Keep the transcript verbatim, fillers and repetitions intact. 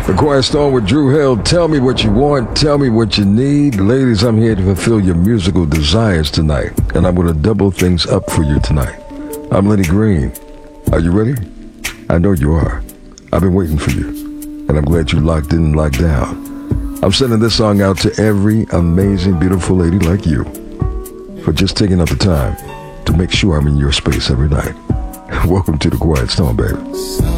The Quiet Storm with Dru Hill. Tell me what you want. Tell me what you need. Ladies, I'm here to fulfill your musical desires tonight. And I'm going to double things up for you tonight. I'm Lenny Green. Are you ready? I know you are. I've been waiting for you. And I'm glad you locked in and locked down. I'm sending this song out to every amazing, beautiful lady like you for just taking up the time to make sure I'm in your space every night. Welcome to the Quiet Storm, baby.